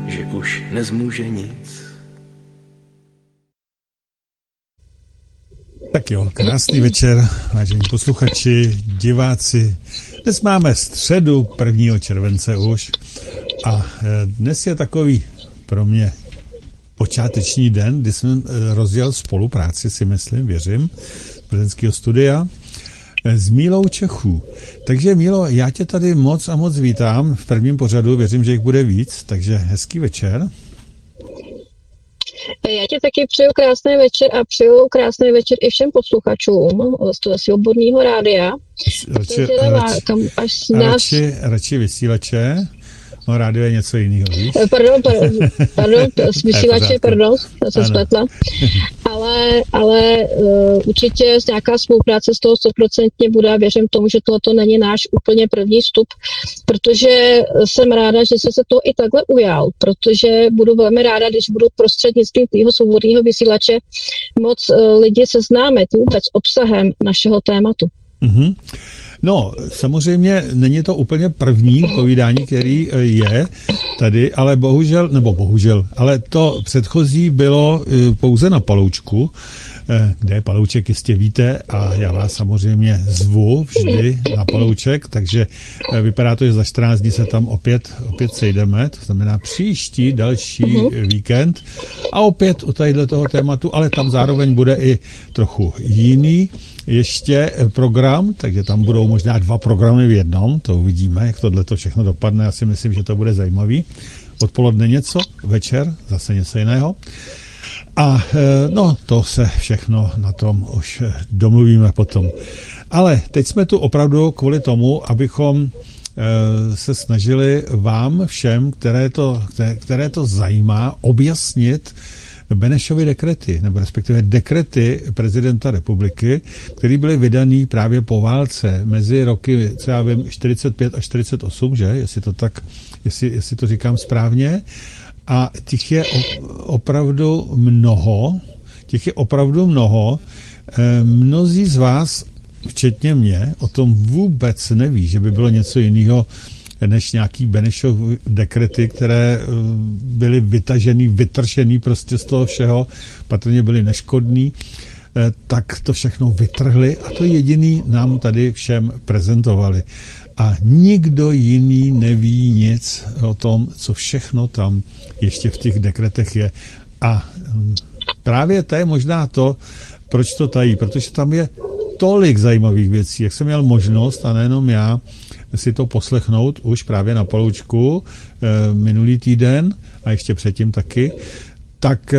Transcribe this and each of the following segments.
že už nezmůže nic. Tak jo, krásný večer, vážení posluchači, diváci. Dnes máme středu 1. července už a dnes je takový pro mě počáteční den, kdy jsem rozjel spolupráci, si myslím, věřím, z Plzeňského studia s Mílou Čechů. Takže Mílo, já tě tady moc a moc vítám v prvním pořadu, věřím, že jich bude víc, takže hezký večer. Já ti taky přeju krásný večer a přeju krásný večer i všem posluchačům z Svobodného rádia. Radši vysílače. No, rádio je něco jiného, víš? Pardon, vysílače, pardon, já jsem spletla. Ale určitě nějaká spolupráce z toho 100% bude a věřím tomu, že tohoto není náš úplně první vstup, protože jsem ráda, že jsi se to i takhle ujal, protože budu velmi ráda, když budu prostřednictvím tvýho svobodného vysílače moc lidi seznámit vůbec obsahem našeho tématu. Mm-hmm. No, samozřejmě není to úplně první povídání, který je tady, ale bohužel, ale to předchozí bylo pouze na Paloučku, kde je Palouček, jistě víte, a já vás samozřejmě zvu vždy na Palouček, takže vypadá to, že za 14 dní se tam opět sejdeme, to znamená příští další víkend a opět u tadyhle tématu, ale tam zároveň bude i trochu jiný ještě program, takže tam budou možná 2 programy v jednom, to uvidíme, jak tohleto všechno dopadne, já si myslím, že to bude zajímavý. Odpoledne něco, večer zase něco jiného. A no, to se všechno na tom už domluvíme potom. Ale teď jsme tu opravdu kvůli tomu, abychom se snažili vám všem, které to zajímá, objasnit Benešovy dekrety, nebo respektive dekrety prezidenta republiky, které byly vydaný právě po válce mezi roky, co já vím, 45 a 48, že? Jestli to říkám správně. A těch je opravdu mnoho. Mnozí z vás, včetně mě, o tom vůbec neví, že by bylo něco jiného než nějaký Benešov dekrety, které byly vytržený prostě z toho všeho, patrně byly neškodný, tak to všechno vytrhli a to jediný nám tady všem prezentovali. A nikdo jiný neví nic o tom, co všechno tam ještě v těch dekretech je. A právě to je možná to, proč to tají, protože tam je tolik zajímavých věcí, jak jsem měl možnost, a nejenom já, si to poslechnout už právě na Paloučku minulý týden a ještě předtím taky, tak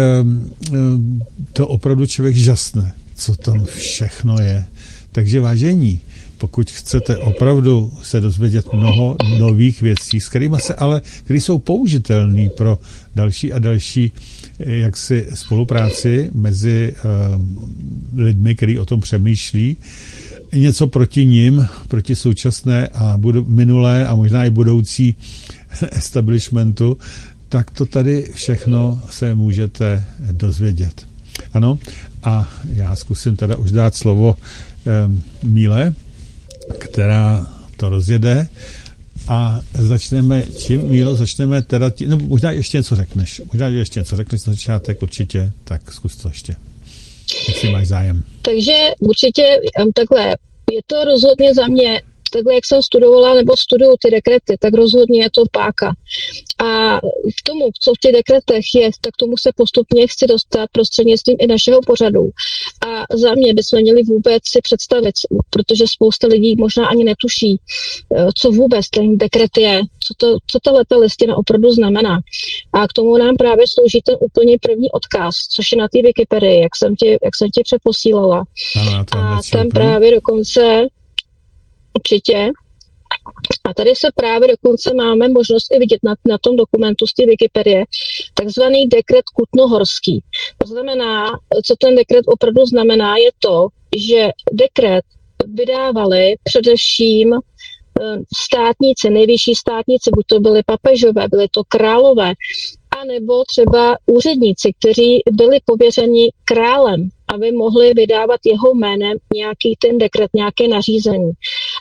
to opravdu člověk žasne, co tam všechno je. Takže vážení, pokud chcete opravdu se dozvědět mnoho nových věcí, s kterými které jsou použitelné pro další a další jaksi spolupráci mezi lidmi, kteří o tom přemýšlí, něco proti nim, proti současné a minulé a možná i budoucí establishmentu, tak to tady všechno se můžete dozvědět. Ano, a já zkusím teda už dát slovo Míle, která to rozjede a začneme, čím, Mílo, začneme teda, možná ještě něco řekneš na začátek určitě, tak zkus to ještě, jestli máš zájem. Takže určitě takhle, je to rozhodně za mě, takhle jak jsem studovala nebo studuju ty dekrety, tak rozhodně je to páka. A k tomu, co v těch dekretech je, tak tomu se postupně chci dostat prostřednictvím i našeho pořadu. A za mě bychom měli vůbec si představit, protože spousta lidí možná ani netuší, co vůbec ten dekret je, co tato listina opravdu znamená. A k tomu nám právě slouží ten úplně první odkaz, což je na té Wikipedii, jak jsem ti přeposílala. A tam právě dokonce určitě. A tady se právě dokonce máme možnost i vidět na tom dokumentu z té Wikipedie takzvaný dekret Kutnohorský. To znamená, co ten dekret opravdu znamená, je to, že dekret vydávali především státníci, nejvyšší státníci, buď to byli papežové, byli to králové, anebo třeba úředníci, kteří byli pověřeni králem, aby mohli vydávat jeho jménem nějaký ten dekret, nějaké nařízení.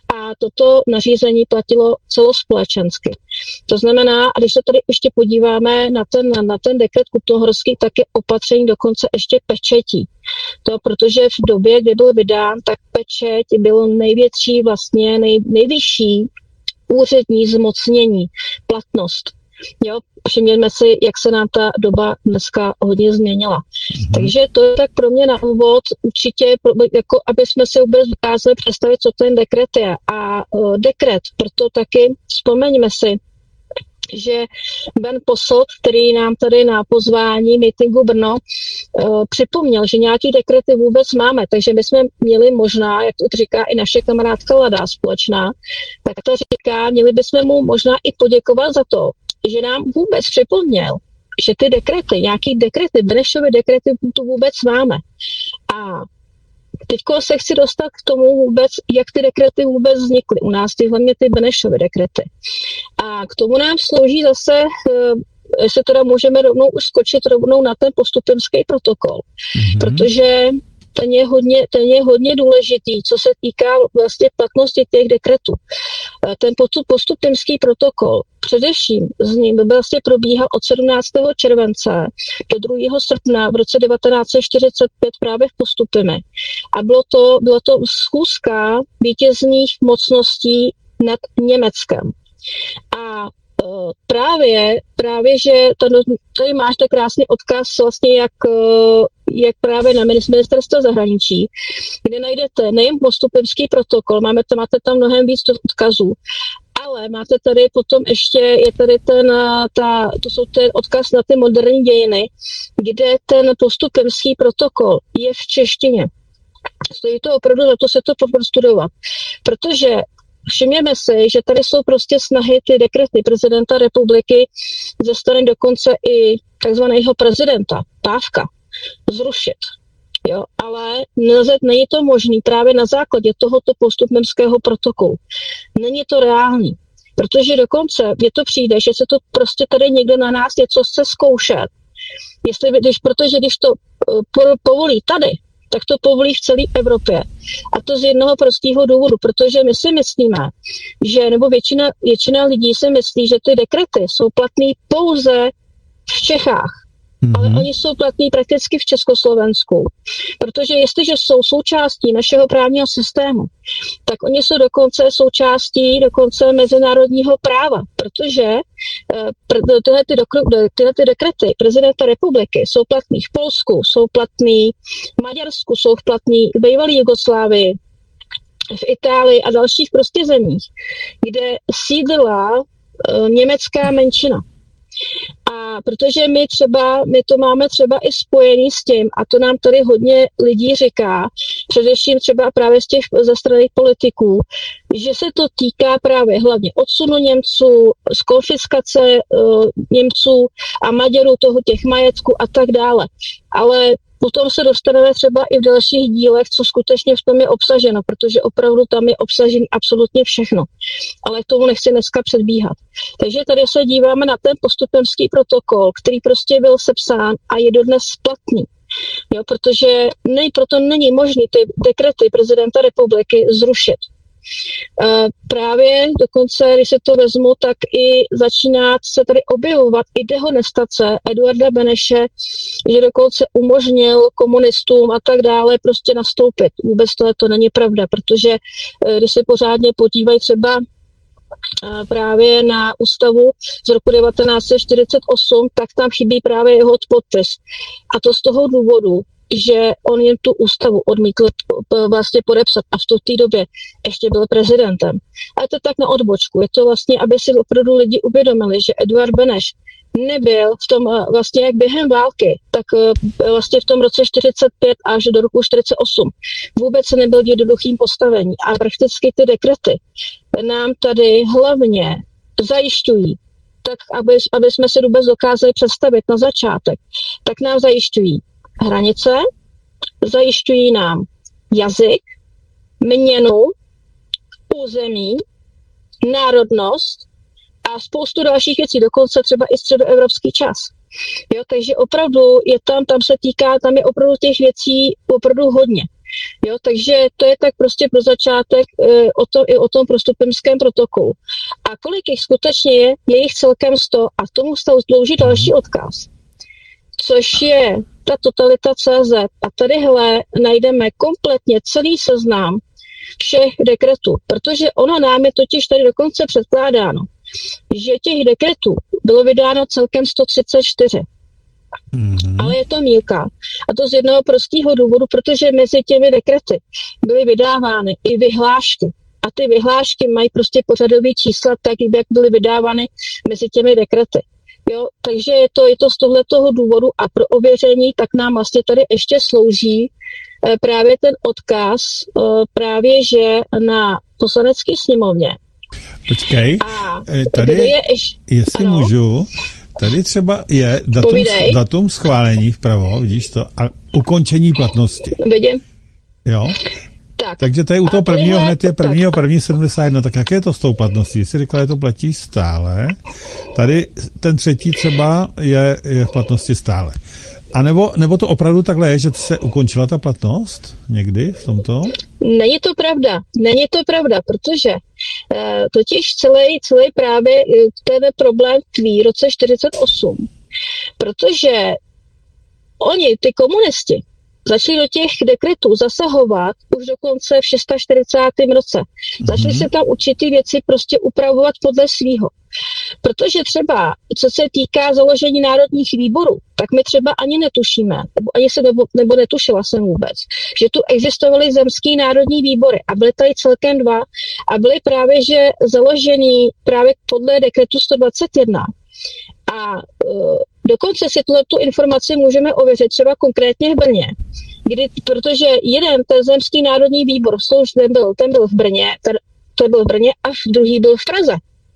a toto nařízení platilo celospolečensky. To znamená, a když se tady ještě podíváme na ten dekret Kutnohorský, tak je opatření dokonce ještě pečetí. To, protože v době, kdy byl vydán, tak pečeť bylo největší, vlastně nejvyšší úřední zmocnění, platnost. Jo, všimněme si, jak se nám ta doba dneska hodně změnila. Takže to je tak pro mě na úvod určitě, jako aby jsme si vůbec dokázali představit, co ten dekret je. A dekret, proto taky vzpomeňme si, že Ben Posselt, který nám tady na pozvání meetingu Brno připomněl, že nějaký dekrety vůbec máme, takže my jsme měli možná, jak to říká i naše kamarádka Lada společná, tak to říká, měli bychom mu možná i poděkovat za to, že nám vůbec připomněl, že ty dekrety, nějaký dekrety, Benešovy dekrety tu vůbec máme. A teďko se chci dostat k tomu vůbec, jak ty dekrety vůbec vznikly. U nás hlavně ty Benešovy dekrety. A k tomu nám slouží zase, jestli teda můžeme rovnou už skočit rovnou na ten postupimský protokol. Protože ten je hodně důležitý, co se týká vlastně platnosti těch dekretů. Ten postupimský protokol především z ním vlastně probíhal od 17. července do 2. srpna v roce 1945 právě v Postupimi. A bylo to schůzka vítězných mocností nad Německem. A právě, že tady máš tak krásný odkaz vlastně, jak právě na ministerstvo zahraničí, kde najdete nejen postupimský protokol, máte tam mnohem víc odkazů, ale máte tady potom ještě, je tady ten odkaz na ty moderní dějiny, kde ten postupimský protokol je v češtině. Stojí to opravdu za to se to prostudovat, protože všimněme si, že tady jsou prostě snahy ty dekrety prezidenta republiky ze strany dokonce i takzvaného prezidenta Pávka zrušit. Jo, ale není to možný právě na základě tohoto postupimského protokolu. Není to reálný, protože dokonce je to přijde, že se to prostě tady někdo na nás něco chce zkoušet. Protože když to povolí tady, tak to povolí v celé Evropě. A to z jednoho prostého důvodu, protože my si myslíme, že, nebo většina lidí si myslí, že ty dekrety jsou platné pouze v Čechách. Ale oni jsou platní prakticky v Československu. Protože jestliže jsou součástí našeho právního systému, tak oni jsou dokonce součástí mezinárodního práva, protože tyhle dekrety prezidenta republiky jsou platný v Polsku, jsou platný v Maďarsku, jsou platný v bývalé Jugoslávii, v Itálii a dalších prostě zemích, kde sídlila německá menšina. A protože my to máme třeba i spojený s tím, a to nám tady hodně lidí říká, především třeba právě ze strany politiků, že se to týká právě hlavně odsunu Němců, z konfiskace Němců a Maďarů těch majetků a tak dále. Ale potom se dostaneme třeba i v dalších dílech, co skutečně v tom je obsaženo, protože opravdu tam je obsažen absolutně všechno. Ale k tomu nechci dneska předbíhat. Takže tady se díváme na ten postupimský protokol, který prostě byl sepsán a je dodnes platný. Jo, protože proto není možné ty dekrety prezidenta republiky zrušit. Právě dokonce, když se to vezmu, tak i začíná se tady objevovat i dehonestace Eduarda Beneše, že dokonce umožnil komunistům a tak dále prostě nastoupit. Vůbec to není pravda, protože když se pořádně podívají třeba právě na ústavu z roku 1948, tak tam chybí právě jeho podpis. A to z toho důvodu, že on jen tu ústavu odmítl vlastně podepsat a v té době ještě byl prezidentem. A to tak na odbočku. Je to vlastně, aby si opravdu lidi uvědomili, že Eduard Beneš nebyl v tom vlastně jak během války, tak vlastně v tom roce 45 až do roku 48 vůbec nebyl v jednoduchým postavení. A prakticky ty dekrety nám tady hlavně zajišťují, tak aby jsme si vůbec dokázali představit na začátek, tak nám zajišťují hranice, zajišťují nám jazyk, měnu, území, národnost a spoustu dalších věcí, dokonce třeba i středoevropský čas. Jo, takže opravdu tam je opravdu těch věcí opravdu hodně. Jo, takže to je tak prostě pro začátek i o tom prostupimském protokolu. A kolik jich skutečně je jich celkem 100 a tomu slouží další odkaz, což je ta totalita CZ. A tadyhle najdeme kompletně celý seznam všech dekretů, protože ono nám je totiž tady dokonce předkládáno, že těch dekretů bylo vydáno celkem 134. Ale je to mýlka. A to z jednoho prostého důvodu, protože mezi těmi dekrety byly vydávány i vyhlášky. A ty vyhlášky mají prostě pořadové čísla tak, jak byly vydávány mezi těmi dekrety. Jo, takže je to z tohletoho důvodu a pro ověření tak nám vlastně tady ještě slouží právě ten odkaz právě, že na poslanecké sněmovně. Počkej, a tady, je jestli ano, můžu, tady třeba je datum schválení vpravo, vidíš to, a ukončení platnosti. Vidím. Jo? Takže tady u toho prvního hned je 1.1.71, tak jak je to s tou platností? Jsi říkala, že to platí stále, tady ten třetí třeba je v platnosti stále. A nebo to opravdu takhle je, že se ukončila ta platnost někdy v tomto? Není to pravda, protože totiž celý právě ten problém tkví v roce 48, protože oni, ty komunisti, začali do těch dekretů zasahovat už dokonce v 640. roce. Začali se tam určitý věci prostě upravovat podle svýho. Protože třeba, co se týká založení národních výborů, tak my třeba ani netušíme, nebo netušila jsem vůbec, že tu existovaly zemský národní výbory a byly tady celkem 2 a byly právě, že založený právě podle dekretu 121. A dokonce si tu informaci můžeme ověřit třeba konkrétně v Brně, protože jeden ten zemský národní výbor ten byl v Brně, a druhý byl v Praze.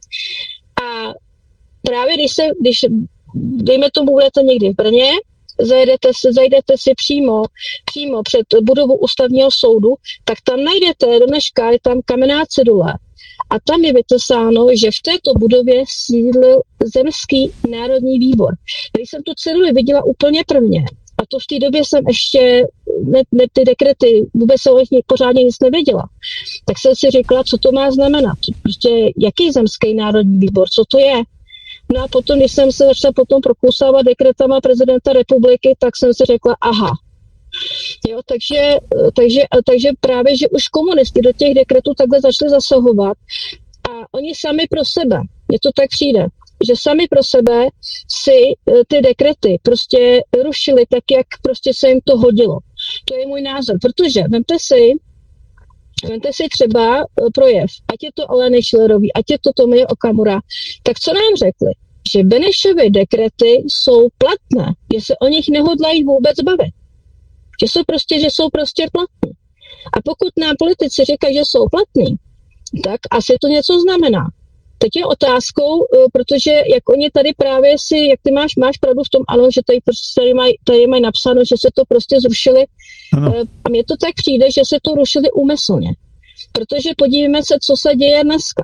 A právě když dejme tomu, budete někdy v Brně, zajdete si přímo před budovu ústavního soudu, tak tam najdete, do dneška je tam kamenná cedule. A tam je vytesáno, že v této budově sídlil zemský národní výbor. Když jsem tu ceduli viděla úplně prvně, a to v té době jsem ještě ty dekrety, vůbec jsem o nich pořádně nic nevěděla, tak jsem si říkala, co to má znamenat. Prostě jaký zemský národní výbor, co to je? No a potom, když jsem se začala potom prokousávat dekretama prezidenta republiky, tak jsem si řekla, aha. Jo, takže právě, že už komunisti do těch dekretů takhle začali zasahovat a oni sami pro sebe, mně to tak přijde, že sami pro sebe si ty dekrety prostě rušili tak, jak prostě se jim to hodilo. To je můj názor, protože vemte si třeba projev, ať je to Aleny Schillerový, ať je to Tomio Okamura, tak co nám řekli? Že Benešovy dekrety jsou platné, že se o nich nehodlají vůbec bavit. Že jsou prostě platní. A pokud nám politici říkají, že jsou platní, tak asi to něco znamená. Teď je otázkou, protože jak oni tady právě jak ty máš pravdu v tom, ano, že tady mají napsáno, že se to prostě zrušili. Ano. A mně to tak přijde, že se to rušili úmyslně. Protože podívejme se, co se děje dneska.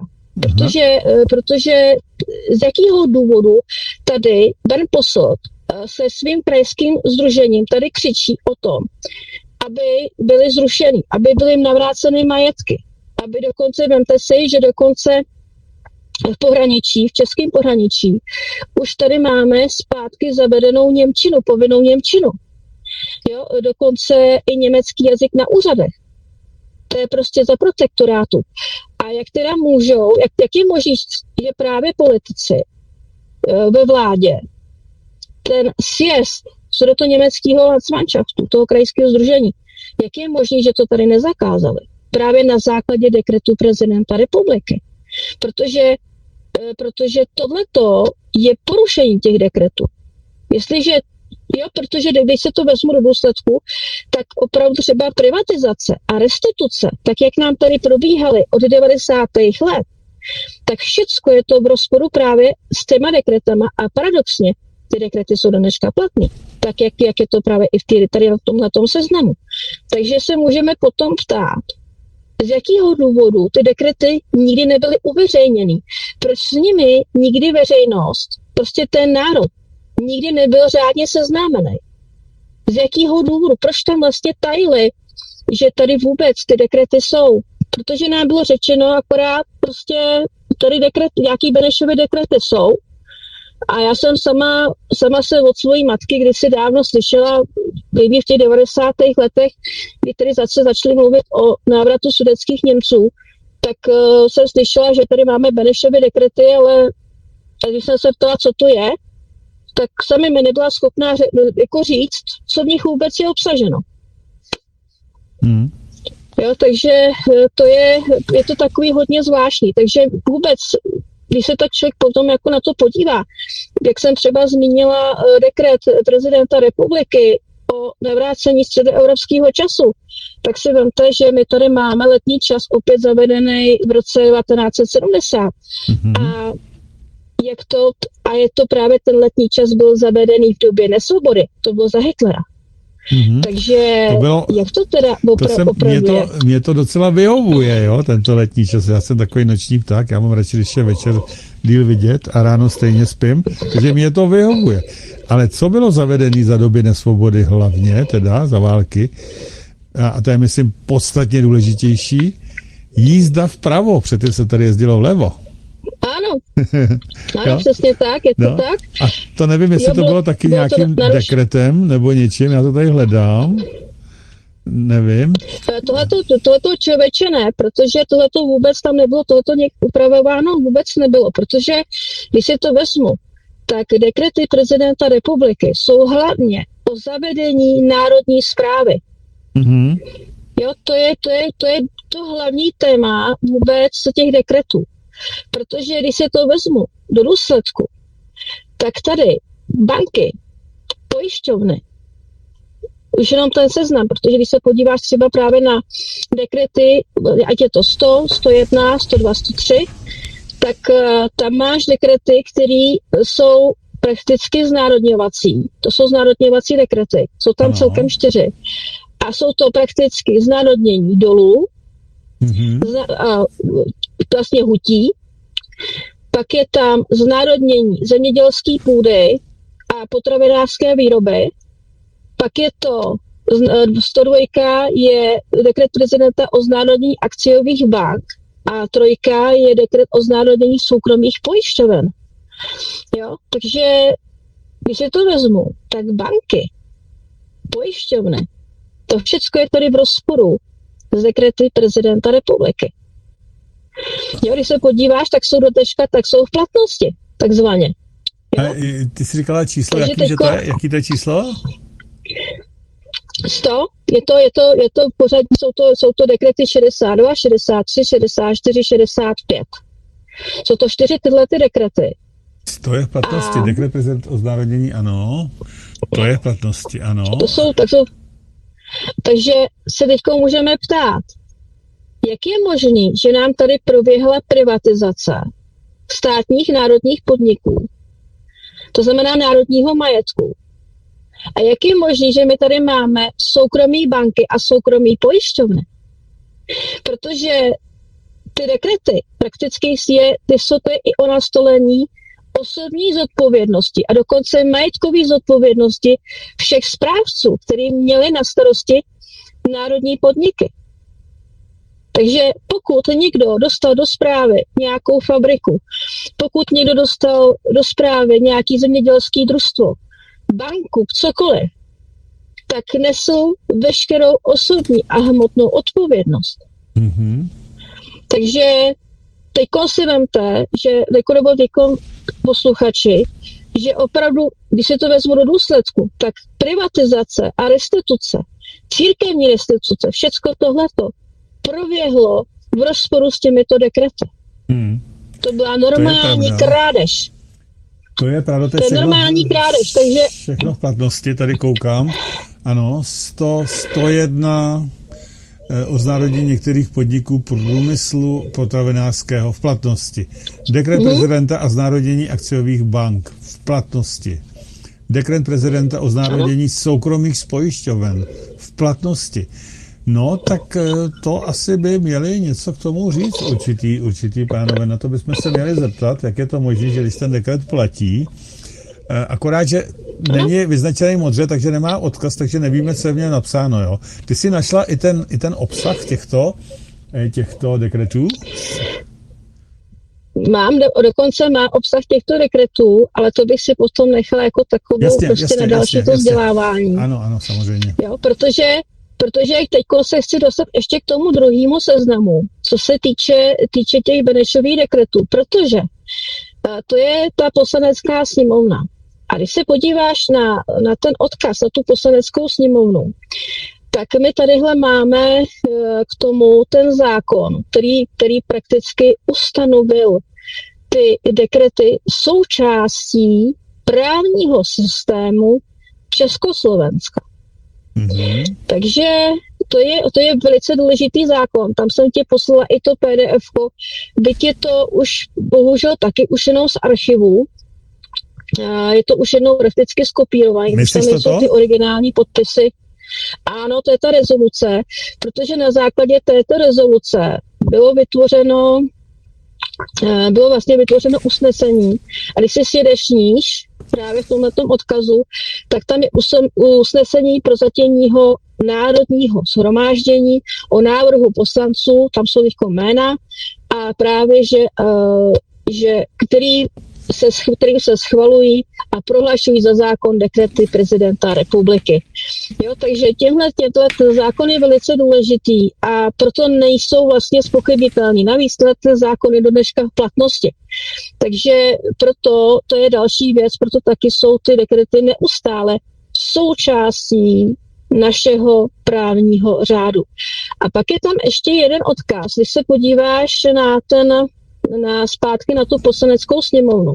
Protože z jakého důvodu tady Bernd Posselt se svým krajským sdružením tady křičí o tom, aby byly zrušeny, aby byly navráceny majetky, aby dokonce, vemte si, že dokonce v pohraničí, v českém pohraničí, už tady máme zpátky zavedenou němčinu, povinnou němčinu. Jo, dokonce i německý jazyk na úřadech. To je prostě za protektorátu. A jak teda jak je možné, že právě politici ve vládě ten sjezd sudetoněmeckého Landsmannschaftu, toho krajského sdružení, jak je možné, že to tady nezakázali? Právě na základě dekretu prezidenta republiky. Protože tohleto je porušení těch dekretů. Protože když se to vezmu do důsledku, tak opravdu třeba privatizace a restituce, tak jak nám tady probíhaly od 90. let, tak všecko je to v rozporu právě s těma dekretama a paradoxně ty dekrety jsou do dneška platný, tak jak je to právě i tady v tomhletom seznamu. Takže se můžeme potom ptát, z jakého důvodu ty dekrety nikdy nebyly uveřejněny. Proč s nimi nikdy veřejnost, prostě ten národ, nikdy nebyl řádně seznámený. Z jakého důvodu? Proč tam vlastně tajili že tady vůbec ty dekrety jsou. Protože nám bylo řečeno akorát prostě tady nějaký Benešovy dekrety jsou. A já jsem sama se od svojí matky kdysi dávno slyšela, v těch 90. letech, kdy tady zase začali mluvit o návratu sudetských Němců, tak jsem slyšela, že tady máme Benešovy dekrety, ale když jsem se ptala, co to je, tak sami mi nebyla schopná jako říct, co v nich vůbec je obsaženo. Jo, takže je to takový hodně zvláštní. Takže vůbec, když se tak člověk potom jako na to podívá, jak jsem třeba zmínila dekret prezidenta republiky o navrácení středoevropského času, tak si vemte, že my tady máme letní čas opět zavedený v roce 1970. A je to právě ten letní čas byl zavedený v době nesvobody. To bylo za Hitlera. Takže jak to teda opravdu je? Mě to docela vyhovuje, jo, tento letní čas. Já jsem takový noční pták, já mám radši, když je večer díl vidět a ráno stejně spím, takže mě to vyhovuje. Ale co bylo zavedené za doby nesvobody hlavně, teda za války, a to je, myslím, podstatně důležitější, jízda vpravo, protože se tady jezdilo vlevo. Ano, přesně tak, je to tak. A to nevím, jestli to bylo taky nějakým dekretem nebo něčím, já to tady hledám. Nevím. Tohleto člověče ne, protože tohleto vůbec tam nebylo, tohleto upravováno vůbec nebylo, protože když si to vezmu, tak dekrety prezidenta republiky jsou hlavně o zavedení národní správy. Jo, to je to hlavní téma vůbec těch dekretů. Protože když se to vezmu do důsledku, tak tady banky, pojišťovny, už jenom ten seznam, protože když se podíváš třeba právě na dekrety, ať je to 100, 101, 102, 103, tak tam máš dekrety, které jsou prakticky znárodňovací. To jsou znárodňovací dekrety. Jsou tam celkem 4. A jsou to prakticky znárodnění dolů, vlastně hutí, pak je tam znárodnění zemědělské půdy a potravinářské výroby, pak je to 102 je dekret prezidenta o znárodnění akciových bank a 3 je dekret o znárodnění soukromých pojišťoven. Jo? Takže když si to vezmu, tak banky, pojišťovny, to všechno je tady v rozporu z dekrety prezidenta republiky. Jo, když se podíváš, tak jsou tak jsou v platnosti, takzvaně. Jo? Ty jsi říkala číslo, jaký to je číslo? 100, je to pořadí, jsou to dekrety 62, 63, 64, 65. Jsou to 4 tyhle ty dekrety. To je v platnosti, dekret prezident o znárodnění, ano. To je v platnosti, ano. Takže se teďko můžeme ptát, jak je možný, že nám tady proběhla privatizace státních národních podniků, to znamená národního majetku. A jak je možný, že my tady máme soukromí banky a soukromí pojišťovny? Protože ty dekrety prakticky jsou to i o nastolení osobní zodpovědnosti a dokonce majetkové zodpovědnosti všech správců, kteří měli na starosti národní podniky. Takže pokud někdo dostal do správy nějakou fabriku, pokud někdo dostal do správy nějaký zemědělský družstvo, banku, cokoliv, tak nesou veškerou osobní a hmotnou odpovědnost. Takže teďko si vemte, že teďko posluchači, že opravdu, když se to vezmu do důsledku, tak privatizace a restituce, církevní restituce, všecko tohleto proběhlo v rozporu s těmito dekrety. To byla normální krádež. To je pravda, to je normální krádež, takže... Všechno v platnosti, tady koukám. Ano, 101 o znárodnění některých podniků průmyslu potravinářského v platnosti. Dekret prezidenta o znárodnění akciových bank v platnosti. Dekret prezidenta o znárodnění soukromých pojišťoven v platnosti. No, tak to asi by měli něco k tomu říct určitý pánové. Na to bychom se měli zeptat, jak je to možné, že když ten dekret platí Akorát, že není vyznačený modře, takže nemá odkaz, takže nevíme, co je v něm napsáno. Jo? Ty si našla i ten obsah těchto dekretů? Dokonce mám obsah těchto dekretů, ale to bych si potom nechala jako takovou na další to vzdělávání. Ano, samozřejmě. Jo, protože teď se chci dostat ještě k tomu druhému seznamu, co se týče těch Benešových dekretů, protože to je ta poslanecká sněmovna. A když se podíváš na ten odkaz, na tu poslaneckou sněmovnu, tak my tadyhle máme k tomu ten zákon, který prakticky ustanovil ty dekrety součástí právního systému Československa. Mm-hmm. Takže to je velice důležitý zákon. Tam jsem ti poslala i to PDF-ko, byť je to už bohužel taky už jenom z archivu. Je to už jednou prakticky skopírované, když tam jsou ty originální podpisy. Ano, to je ta rezoluce, protože na základě této rezoluce bylo vlastně vytvořeno usnesení. A když si sjedeš níž, právě v tomhletom odkazu, tak tam je usnesení prozatímního národního shromáždění o návrhu poslanců, tam jsou jako jména a právě, kterým se schvalují a prohlašují za zákon dekrety prezidenta republiky. Jo, takže těmto zákon je velice důležitý a proto nejsou vlastně zpochybnitelný. Navíc ten zákon je do dneška v platnosti. Takže proto to je další věc, proto taky jsou ty dekrety neustále součástí našeho právního řádu. A pak je tam ještě jeden odkaz, když se podíváš zpátky na tu poslaneckou sněmovnu.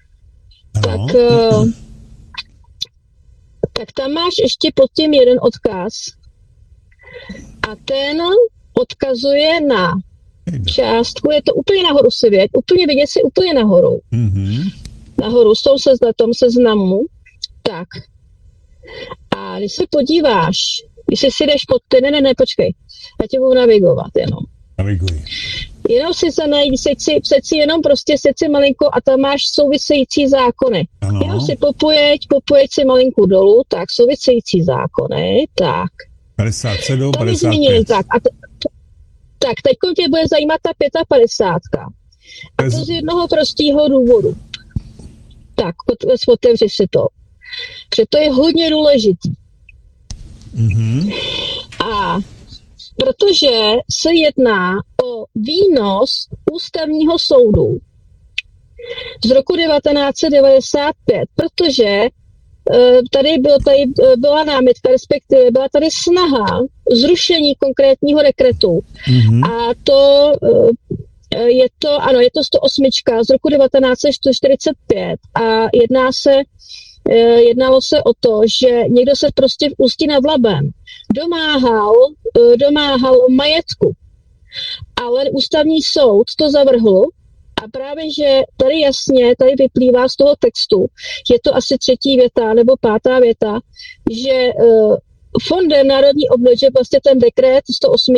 Tak tam máš ještě pod tím jeden odkaz a ten odkazuje na částku, je to úplně nahoru si věď, vidět si úplně nahoru. Mm-hmm. Nahoru s tom seznamu. Tak. A když se podíváš, když si jdeš pod ty, počkej, já tě budu navigovat jenom. Naviguji. Jenom si seď si malinko a tam máš související zákony. Ano. Jenom si popojeď si malinko dolů, tak související zákony, tak. 57, 55. Tak, teď tě bude zajímat ta 55. A to z jednoho prostého důvodu. Tak, otevři si to. Protože to je hodně důležitý. Mm-hmm. A protože se jedná o výnos ústavního soudu z roku 1995, protože tady byla námitka, respektive byla tady snaha zrušení konkrétního dekretu. Mm-hmm. A je to 108 z roku 1945 a jednalo se o to, že někdo se prostě v Ústí nad Labem domáhal majetku. Ale ústavní soud to zavrhl a právě, že tady vyplývá z toho textu, je to asi 3. věta nebo 5. věta, že Fondem národní obnovy, že vlastně ten dekret 108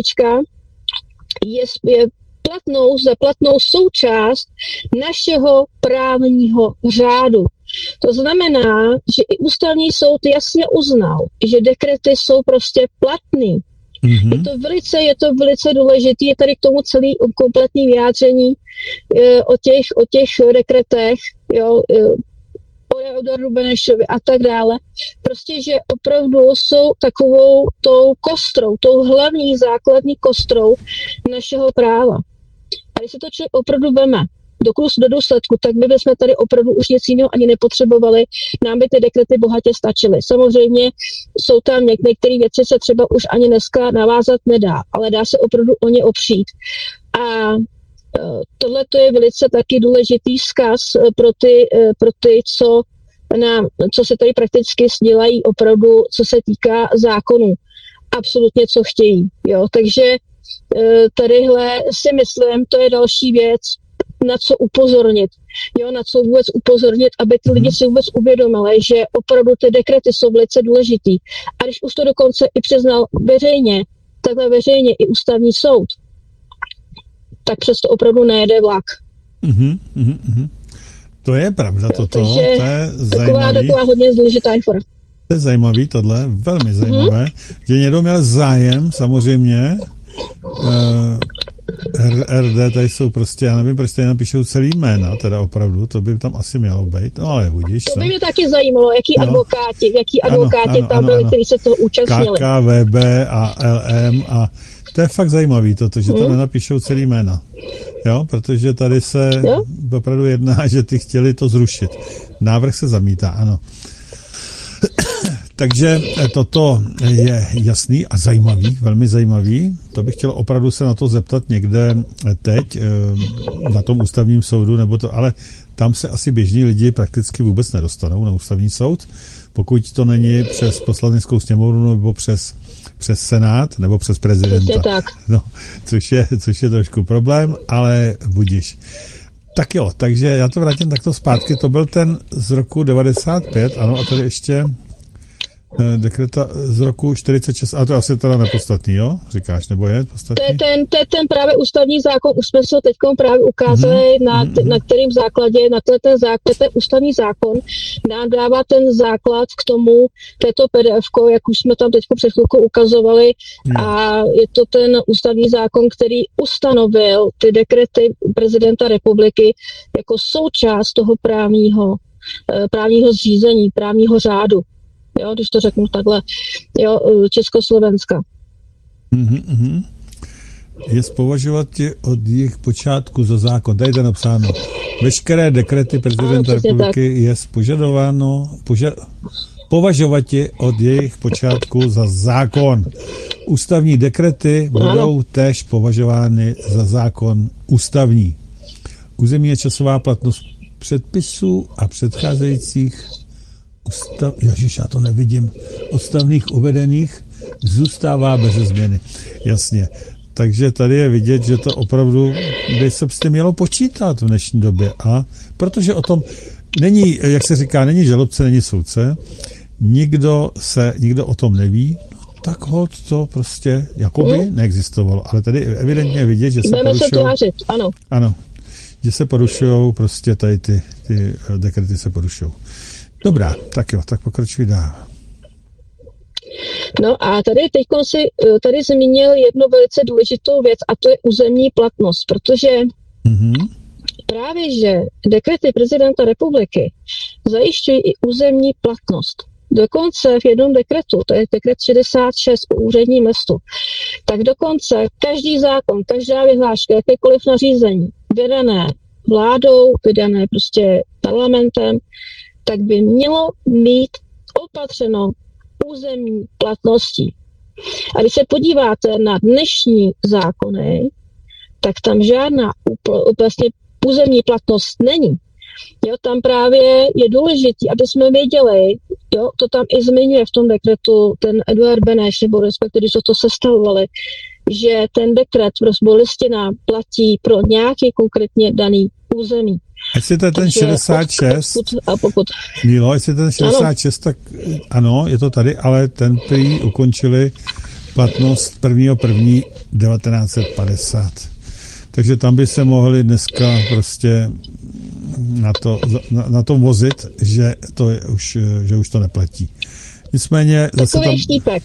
je platnou součást našeho právního řádu. To znamená, že i ústavní soud jasně uznal, že dekrety jsou prostě platný. Mm-hmm. Je to velice důležité, je tady k tomu celý kompletní vyjádření o těch dekretech, jo, o Eduardu Benešovi a tak dále. Prostě, že opravdu jsou takovou tou kostrou, tou hlavní základní kostrou našeho práva. A když se to člověk opravdu veme do důsledku, tak my bychom tady opravdu už nic jiného ani nepotřebovali, nám by ty dekrety bohatě stačily. Samozřejmě jsou tam některé věci, se třeba už ani dneska navázat nedá, ale dá se opravdu o ně opřít. A tohle to je velice taky důležitý vzkaz pro ty, co se tady prakticky dělají opravdu, co se týká zákonů. Absolutně, co chtějí. Jo? Takže tadyhle si myslím, to je další věc, na co upozornit. Jo, na co vůbec upozornit, aby ty lidi si vůbec uvědomili, že opravdu ty dekrety jsou velice důležitý. A když už to dokonce i přiznal takhle veřejně i ústavní soud, tak přesto opravdu nejede vlak. To je pravda, toto. Takže to je zajímavý. Taková hodně důležitá informace. To je zajímavý tohle, velmi zajímavé, že někdo měl zájem, samozřejmě, RD, tady jsou prostě, já nevím, proč tady napíšou celý jména, teda opravdu, to by tam asi mělo být, no ale budíš. To by mě taky zajímalo, jaký advokáti tam byli, kteří se toho účastnili. KKVB a LM a to je fakt zajímavý toto, že tam nenapíšou celý jména, jo, protože tady se opravdu jedná, že ty chtěli to zrušit. Návrh se zamítá, ano. Takže toto je jasný a zajímavý, velmi zajímavý. To bych chtěl opravdu se na to zeptat někde teď, na tom ústavním soudu, nebo to, ale tam se asi běžní lidi prakticky vůbec nedostanou na ústavní soud, pokud to není přes poslaneckou sněmovnu nebo přes senát nebo přes prezidenta. Tak. No, což je trošku problém, ale budiš. Tak jo, takže já to vrátím takto zpátky. To byl ten z roku 95, ano, a tady ještě dekreta z roku 46, a to asi teda nepodstatný, jo? Říkáš, nebo je podstatný? To je ten právě ústavní zákon, už jsme se ho teď právě ukázali, na kterým základě, ten ústavní zákon nám dává ten základ k tomu, této PDF, jak už jsme tam teď před chvilkou ukazovali, a je to ten ústavní zákon, který ustanovil ty dekrety prezidenta republiky jako součást toho právního zřízení, právního řádu. Jo, když to řeknu takhle, jo, Československa. Je považovat tě od jejich počátku za zákon. Tady je napsáno. Veškeré dekrety prezidenta republiky je považovat tě od jejich počátku za zákon. Ústavní dekrety budou též považovány za zákon ústavní. Územní a časová platnost předpisů a předcházejících já to nevidím. Odstavných uvedených zůstává bez změny. Jasně. Takže tady je vidět, že to opravdu by se s tím mělo počítat v dnešní době. A protože o tom není, jak se říká, není žalobce, není soudce, nikdo o tom neví, tak holt to prostě jakoby neexistovalo. Ale tady evidentně vidět, že se porušují. Ano. Že se porušují prostě tady ty dekrety se porušují. Dobrá, tak jo, tak pokračuj dál. No a tady zmínil jednu velice důležitou věc, a to je územní platnost, protože právě, že dekrety prezidenta republiky zajišťují i územní platnost. Dokonce v jednom dekretu, to je dekret 66 o úředním listu, tak dokonce každý zákon, každá vyhláška, jakékoliv nařízení, vydané vládou, vydané prostě parlamentem, tak by mělo mít opatřeno územní platností. A když se podíváte na dnešní zákony, tak tam žádná vlastně územní platnost není. Jo, tam právě je důležité, aby jsme věděli, jo, to tam i zmiňuje v tom dekretu ten Eduard Beneš, nebo respektive, když to sestavovali, že ten dekret nebo listina platí pro nějaký konkrétně daný území. Jestli to je ten 66, Mílo, jestli ten 66, tak ano, je to tady, ale ten prý ukončili platnost 1.1.1950. Takže tam by se mohli dneska prostě na to vozit, že už to neplatí. Nicméně zase takový tam... štípek.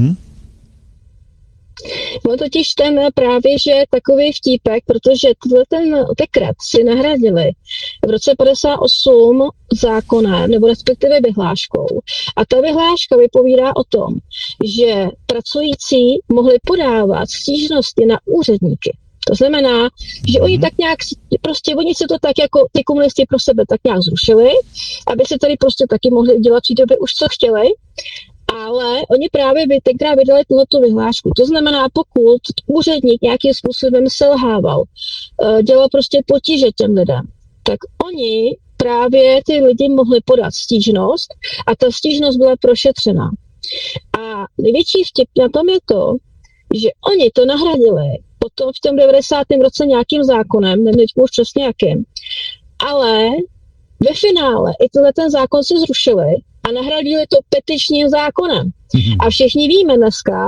No totiž ten právě, že takový vtípek, protože ten dekret si nahradili v roce 58 zákonem, nebo respektive vyhláškou. A ta vyhláška vypovídá o tom, že pracující mohli podávat stížnosti na úředníky. To znamená, že oni tak nějak, prostě oni si to tak jako ty komunisti pro sebe tak nějak zrušili, aby si tady prostě taky mohli dělat v té době už co chtěli. Ale oni právě tenkrát vydali tuhletu vyhlášku. To znamená, pokud úředník nějakým způsobem selhával, dělal prostě potíže těm lidem, tak oni právě ty lidi mohli podat stížnost a ta stížnost byla prošetřena. A největší vtip na tom je to, že oni to nahradili potom v tom 90. roce nějakým zákonem, nevím už přesně jakým, ale ve finále i ten zákon si zrušili a nahradili to petičním zákonem. A všichni víme dneska,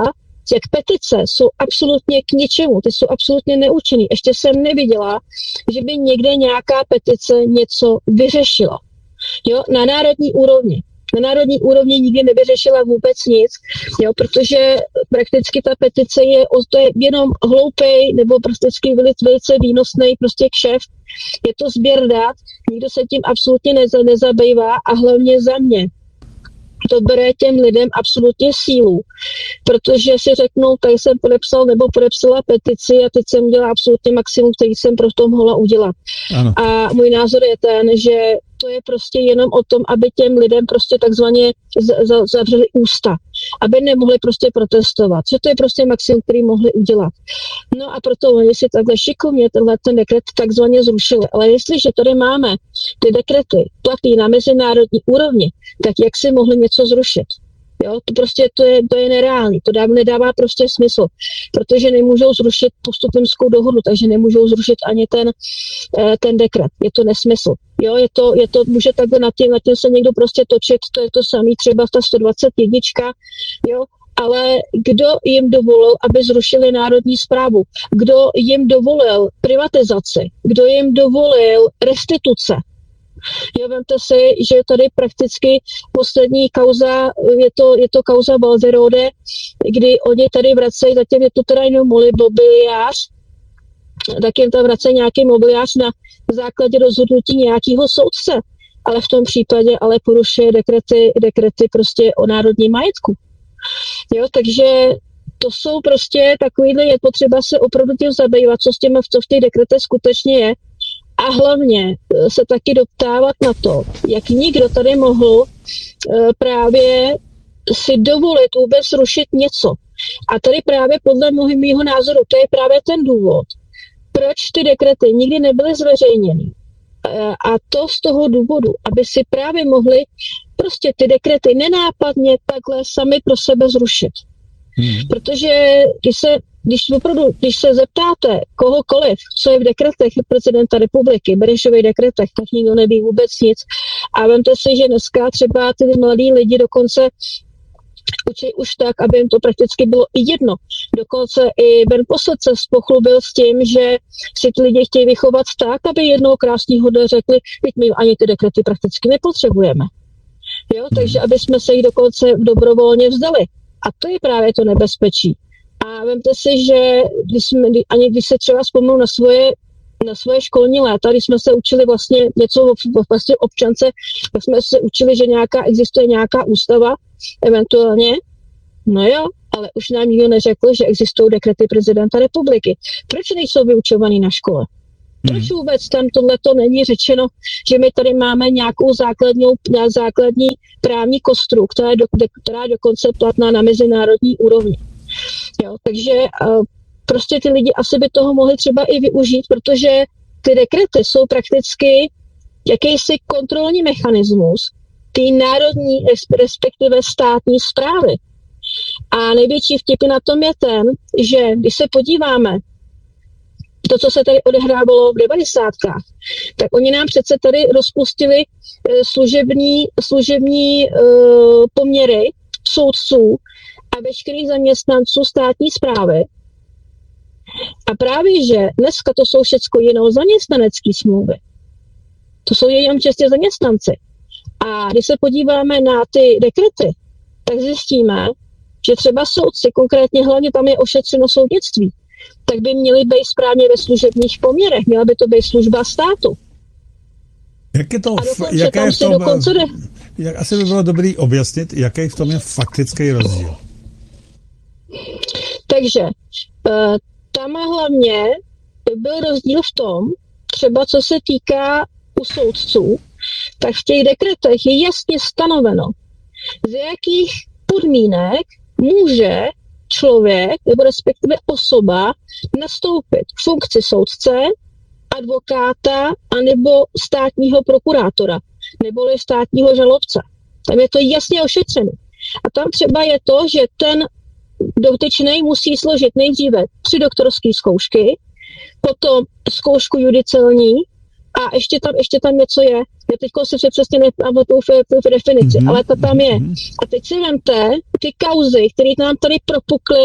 jak petice jsou absolutně k ničemu, ty jsou absolutně neúčinný. Ještě jsem neviděla, že by někde nějaká petice něco vyřešila. Jo, na národní úrovni. Na národní úrovni nikdy nevyřešila vůbec nic, jo, protože prakticky ta petice to je jenom hloupej nebo prakticky velice výnosný prostě kšeft. Je to sběr dat, nikdo se tím absolutně nezabývá a hlavně za mě to bere těm lidem absolutně sílu, protože si řeknou, tady jsem podepsala petici a teď jsem udělala absolutně maximum, který jsem pro to mohla udělat. Ano. A můj názor je ten, že to je prostě jenom o tom, aby těm lidem prostě takzvaně zavřeli ústa, aby nemohli prostě protestovat, že to je prostě maximum, který mohli udělat. No a proto oni si takhle šikovně ten dekret takzvaně zrušili. Ale jestliže tady máme ty dekrety platný na mezinárodní úrovni, tak jak si mohli něco zrušit? Jo, to je nereálný, to nedává prostě smysl, protože nemůžou zrušit postupimskou dohodu, takže nemůžou zrušit ani ten dekret. Je to nesmysl. Jo, je to může takhle nad tím se někdo prostě točit, to je to samý třeba ta 121, jo, ale kdo jim dovolil, aby zrušili národní správu? Kdo jim dovolil privatizaci? Kdo jim dovolil restituce? Jo, vemte si, že tady prakticky poslední kauza, je to kauza Balderode, kdy oni tady vracejí, zatím je to teda jenom mobiliář, tak jim tam vracejí nějaký mobiliář na základě rozhodnutí nějakého soudce, ale v tom případě ale porušuje dekrety prostě o národním majetku. Jo, takže to jsou prostě takovýhle, je potřeba se opravdu tím zabývat, co v těch dekretech skutečně je. A hlavně se taky doptávat na to, jak nikdo tady mohl právě si dovolit vůbec rušit něco. A tady právě podle mýho názoru, to je právě ten důvod, proč ty dekrety nikdy nebyly zveřejněny. A to z toho důvodu, aby si právě mohli prostě ty dekrety nenápadně takhle sami pro sebe zrušit. Protože když se zeptáte kohokoliv, co je v dekretech prezidenta republiky, Benešových dekretech, tak nikdo neví vůbec nic. A vemte si, že dneska třeba ty mladí lidi dokonce učí už tak, aby jim to prakticky bylo i jedno. Dokonce i Ben Posselt se pochlubil s tím, že si ty lidi chtějí vychovat tak, aby jednoho krásného dne řekli, teď my ani ty dekrety prakticky nepotřebujeme. Jo? Takže aby jsme se jich dokonce dobrovolně vzdali. A to je právě to nebezpečí. A vemte si, že když se třeba vzpomenu na svoje školní léta, když jsme se učili vlastně něco vlastně občance, tak jsme se učili, že existuje nějaká ústava, eventuálně, no jo, ale už nám nikdo neřekl, že existují dekrety prezidenta republiky. Proč nejsou vyučovaný na škole? Proč vůbec tam tohleto není řečeno, že my tady máme nějakou základní právní kostru, která je dokonce platná na mezinárodní úrovni. Jo, takže prostě ty lidi asi by toho mohli třeba i využít, protože ty dekrety jsou prakticky jakýsi kontrolní mechanismus ty národní, respektive státní správy. A největší vtip na tom je ten, že když se podíváme to, co se tady odehrávalo v 90. tak oni nám přece tady rozpustili služební poměry soudců a veškerých zaměstnanců státní správy. A právě, že dneska to jsou všechno jenom zaměstnanecké smlouvy. To jsou jenom čistě zaměstnanci. A když se podíváme na ty dekrety, tak zjistíme, že třeba soudci, konkrétně hlavně tam je ošetřeno soudnictví, tak by měli být správně ve služebních poměrech. Měla by to být služba státu. Asi by bylo dobrý objasnit, jaký v tom je faktický rozdíl. Takže tam hlavně byl rozdíl v tom, třeba co se týká u soudců, tak v těch dekretech je jasně stanoveno, z jakých podmínek může člověk, nebo respektive osoba, nastoupit k funkci soudce, advokáta, anebo státního prokurátora, neboli státního žalobce. Tam je to jasně ošetřené. A tam třeba je to, že ten dotyčný musí složit nejdříve 3 doktorské zkoušky, potom zkoušku judiciální a ještě tam něco je. Já teď si přesně nepamatuju v definici, ale to tam je. A teď si vemte ty kauzy, které nám tady propukly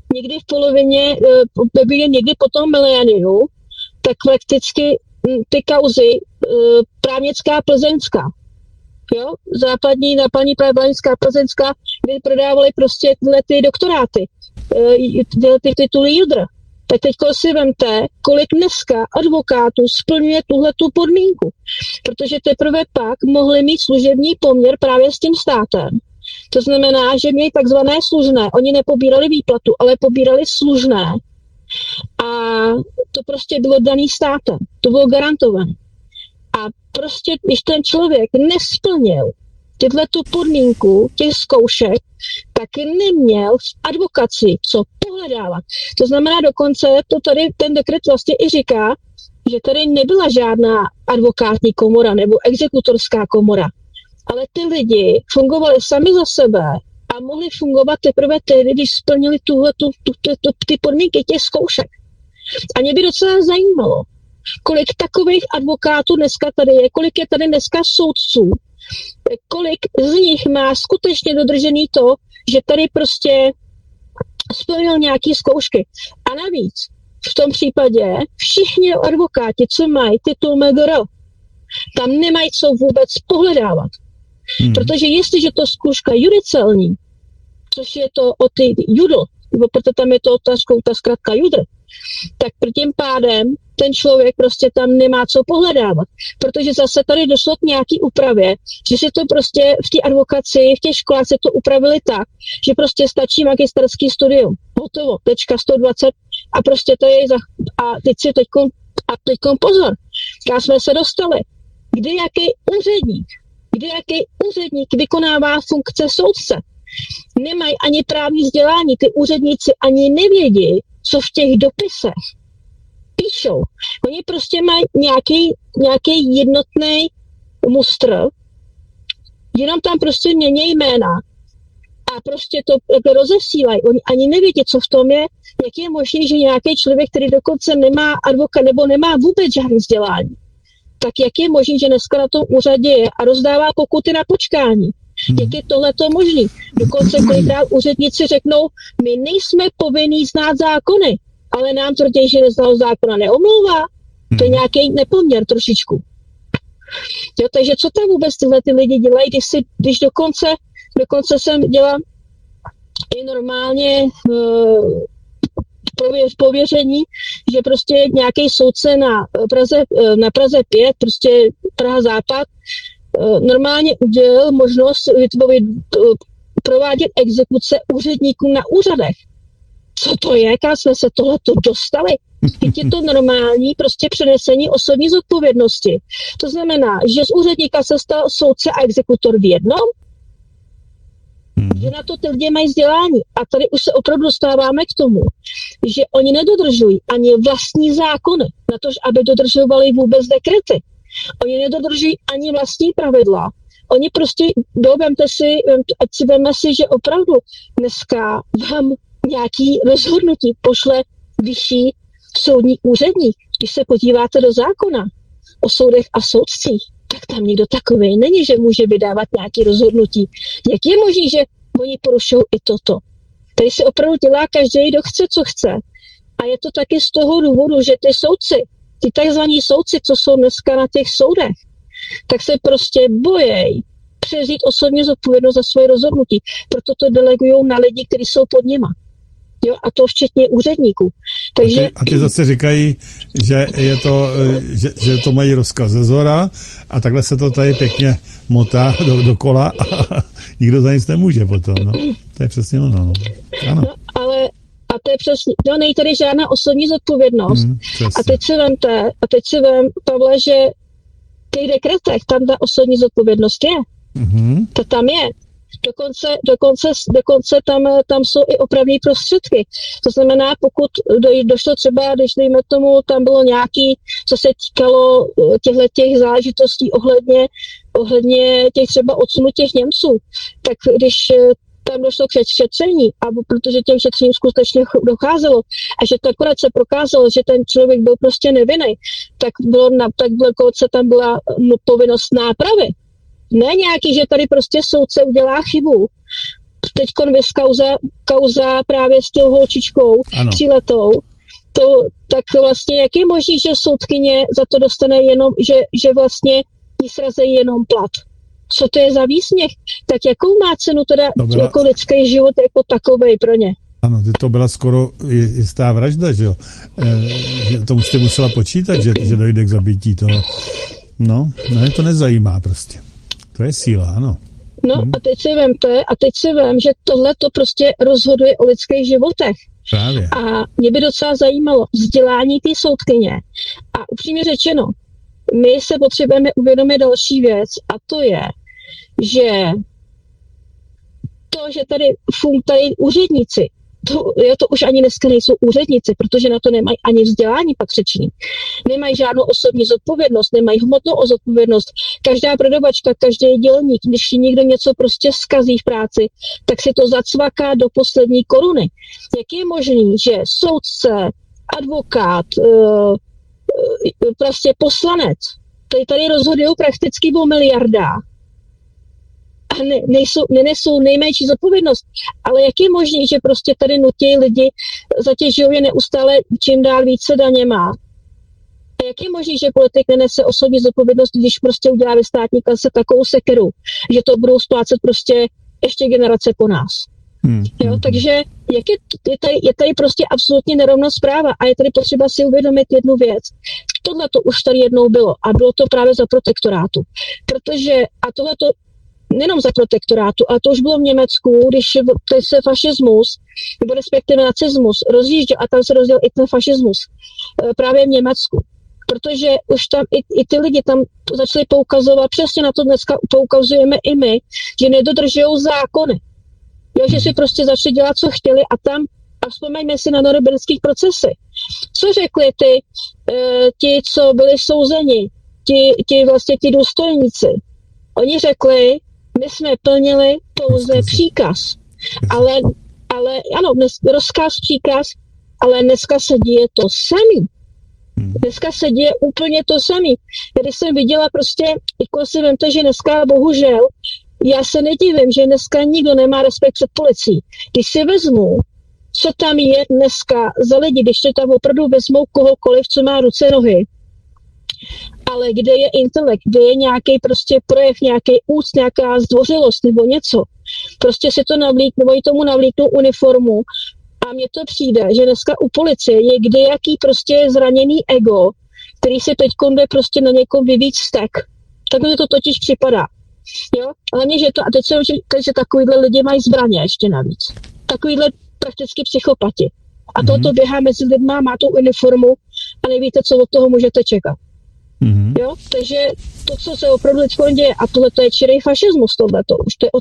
někdy v polovině, někdy po tom miléniu, tak prakticky ty kauzy právnická plzeňská, jo, západní právnická plzeňská, kdy prodávali prostě tyhle ty doktoráty, ty tituly JUDr. Tak teď si vemte, kolik dneska advokátů splňuje tuhletu podmínku. Protože teprve pak mohli mít služební poměr právě s tím státem. To znamená, že měli takzvané služné. Oni nepobírali výplatu, ale pobírali služné. A to prostě bylo daný státem. To bylo garantované. A prostě, když ten člověk nesplnil tu podmínku těch zkoušek, tak neměl v advokaci co pohledávat. To znamená dokonce, to tady ten dekret vlastně i říká, že tady nebyla žádná advokátní komora nebo exekutorská komora, ale ty lidi fungovali sami za sebe a mohli fungovat teprve tehdy, když splnili ty podmínky těch zkoušek. A mě by docela zajímalo, kolik takových advokátů dneska tady je, kolik je tady dneska soudců, kolik z nich má skutečně dodržený to, že tady prostě splnil nějaký zkoušky. A navíc v tom případě všichni advokáti, co mají titul MGR, tam nemají co vůbec pohledávat. Protože jestliže to zkouška judicelní, což je to o ty judl, nebo proto tam je to ta zkratka JUDr, tak tím pádem ten člověk prostě tam nemá co pohledávat. Protože zase tady došlo k nějaký úpravě, že se to prostě v té advokaci, v těch školách se to upravili tak, že prostě stačí magisterský studium. Hotovo, tečka 120 a prostě to je a teďkon pozor, kam jsme se dostali. Kdy jaký úředník vykonává funkce soudce? Nemají ani právní vzdělání, ty úředníci ani nevědí, co v těch dopisech píšou. Oni prostě mají nějaký jednotný mustr, jenom tam prostě mění jména a prostě to rozesílají. Oni ani nevědí, co v tom je, jak je možné, že nějaký člověk, který dokonce nemá advokát nebo nemá vůbec žádné vzdělání, tak jak je možné, že dneska na tom úřadě je a rozdává pokuty na počkání. Jak je tohleto možný? Dokonce kolikrát úředníci řeknou, my nejsme povinní znát zákony, ale nám tvrdí, že neznal zákona neomlouvá. To je nějaký nepoměr trošičku. Jo, takže co tam vůbec tyhle ty lidi dělají, když dokonce jsem dělala i normálně pověření, že prostě nějaký soudce na Praze 5, prostě Praha Západ, normálně udělal možnost provádět exekuce úředníkům na úřadech. Co to je? Kam jsme se tohleto dostali? Teď je to normální prostě přenesení osobní zodpovědnosti. To znamená, že z úředníka se stal soudce a exekutor v jednom, že na to ty lidi mají vzdělání. A tady už se opravdu dostáváme k tomu, že oni nedodržují ani vlastní zákony, na to, aby dodržovali vůbec dekrety. Oni nedodržují ani vlastní pravidla. Oni prostě, ať si veme si, že opravdu dneska vám nějaký rozhodnutí pošle vyšší soudní úředník. Když se podíváte do zákona o soudech a soudcích, tak tam nikdo takový není, že může vydávat nějaké rozhodnutí. Jak je možné, že oni porušují i toto? Tady se opravdu dělá každý, kdo chce, co chce. A je to taky z toho důvodu, že ty soudci, ty takzvaní soudci, co jsou dneska na těch soudech, tak se prostě bojí převzít osobní zodpovědnost za svoje rozhodnutí. Proto to delegují na lidi, kteří jsou pod nima. Jo, a to včetně úředníků. Takže... A ty zase říkají, že to mají rozkaz ze zhora a takhle se to tady pěkně motá dokola a nikdo za nic nemůže potom. No. To je přesně ono. No. Ano. No, ale a to je přesně, není tady žádná osobní zodpovědnost. A teď si vem, Pavle, že v těch dekretech tam ta osobní zodpovědnost je. To tam je. Dokonce tam jsou i opravné prostředky. To znamená, pokud došlo třeba, když dejme tomu, tam bylo nějaký, co se týkalo těch záležitostí ohledně těch třeba odsunu těch Němců, tak když tam došlo k šetření, a protože těm šetřením skutečně docházelo a že to akorát se prokázalo, že ten člověk byl prostě nevinný, tak tam byla povinnost nápravy. Ne nějaký, že tady prostě soudce udělá chybu, teďkon vys kauza právě s tou holčičkou 3letou, tak vlastně jak je možný, že soudkyně za to dostane jenom, že vlastně jí srazejí jenom plat. Co to je za výsměch? Tak jakou má cenu teda jako lidský život jako takovej pro ně? Ano, to byla skoro jistá vražda, že jo? To jste musela počítat, že dojde k zabití toho. No, mě to nezajímá prostě. To je síla, ano. No a teď si vem, že tohle to prostě rozhoduje o lidských životech. Právě. A mě by docela zajímalo vzdělání té soudkyně. A upřímně řečeno, my se potřebujeme uvědomit další věc a to je, že tady úředníci, to už ani dneska nejsou úředníci, protože na to nemají ani vzdělání patřičný. Nemají žádnou osobní zodpovědnost, nemají hmotnou zodpovědnost. Každá prodavačka, každý dělník, když si někdo něco prostě zkazí v práci, tak si to zacvaká do poslední koruny. Jak je možný, že soudce, advokát, prostě poslanec, tady rozhodují prakticky o miliardách, a nenesou nejmenší zodpovědnost. Ale jak je možné, že prostě tady nutí lidi, zatěžují je neustále čím dál více daněma? A jak je možné, že politik nenese osobní zodpovědnost, když prostě udělá ve státní kase takovou sekeru, že to budou splácet prostě ještě generace po nás? Jo, takže je tady prostě absolutně nerovná zpráva a je tady potřeba si uvědomit jednu věc. Tohle to už tady jednou bylo a bylo to právě za protektorátu. Protože, a tohle to nejenom za protektorátu, ale to už bylo v Německu, když se fašismus, nebo respektive nacismus rozjížděl a tam se rozděl i ten fašismus právě v Německu. Protože už tam i ty lidi tam začali poukazovat, přesně na to dneska poukazujeme i my, že nedodržují zákony. Jo, že si prostě začali dělat, co chtěli a vzpomeňme si na norimberských procesy. Co řekli ti, co byli souzeni, ti důstojníci? Oni řekli, my jsme plnili pouze příkaz. Ale ano, rozkaz, příkaz, ale dneska se děje to samý. Dneska se děje úplně to samý. Když jsem viděla prostě, jako si vemte, že dneska bohužel, já se nedivím, že dneska nikdo nemá respekt před policií. Když si vezmu, co tam je dneska za lidi, když se tam opravdu vezmou kohokoliv, co má ruce, nohy, ale kde je intelekt, kde je nějaký prostě projev, nějaký úct, nějaká zdvořilost nebo něco. Prostě si to tomu navlíknou uniformu a mně to přijde, že dneska u policie je kdejaký prostě zraněný ego, který si teď jde prostě na někom vyvíjet vztek. Tak mi to totiž připadá. Jo? Hlavně, že to, a teď se že takovýhle lidi mají zbraně ještě navíc. Takovýhle prakticky psychopati. A toto běhá mezi lidma, má tu uniformu a nevíte, co od toho můžete čekat. Jo? Takže to, co se opravdu teď děje, a tohle je čirý fašismus, tohleto. Už to je od